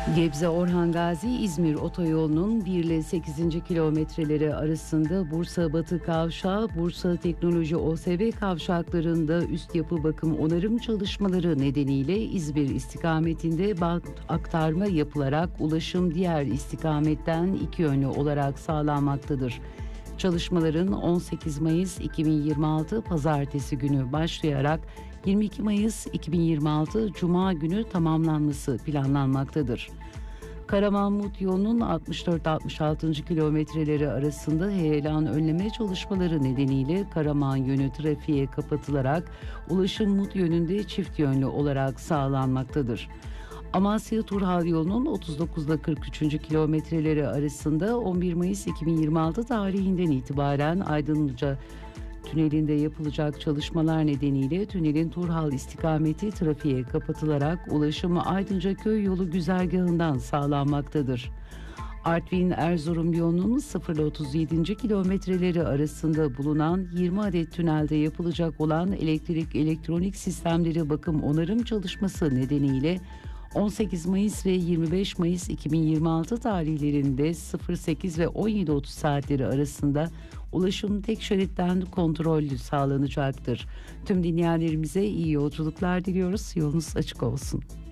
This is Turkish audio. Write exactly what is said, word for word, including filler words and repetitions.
Gebze-Orhan Gazi-İzmir otoyolunun bir ile sekizinci kilometreleri arasında Bursa Batı Kavşağı, Bursa Teknoloji O S B kavşaklarında üst yapı bakım onarım çalışmaları nedeniyle İzmir istikametinde bant aktarma yapılarak ulaşım diğer istikametten iki yönlü olarak sağlanmaktadır. Çalışmaların on sekiz Mayıs iki bin yirmi altı Pazartesi günü başlayarak yirmi iki Mayıs iki bin yirmi altı Cuma günü tamamlanması planlanmaktadır. Karaman-Mut yolunun altmış dört altmış altıncı kilometreleri arasında heyelan önleme çalışmaları nedeniyle Karaman yönü trafiğe kapatılarak ulaşım Mut yönünde çift yönlü olarak sağlanmaktadır. Amasya-Turhal yolunun otuz dokuz ile kırk üçüncü kilometreleri arasında on bir Mayıs iki bin yirmi altı tarihinden itibaren Aydınlıca Tünelinde yapılacak çalışmalar nedeniyle tünelin Turhal istikameti trafiğe kapatılarak ulaşımı Aydınca Köy yolu güzergahından sağlanmaktadır. Artvin-Erzurum yolunun sıfır ile otuz yedinci kilometreleri arasında bulunan yirmi adet tünelde yapılacak olan elektrik elektronik sistemleri bakım onarım çalışması nedeniyle on sekiz Mayıs ve yirmi beş Mayıs iki bin yirmi altı tarihlerinde sıfır sekiz ve on yedi otuz saatleri arasında ulaşım tek şeritten kontrollü sağlanacaktır. Tüm dinleyenlerimize iyi yolculuklar diliyoruz. Yolunuz açık olsun.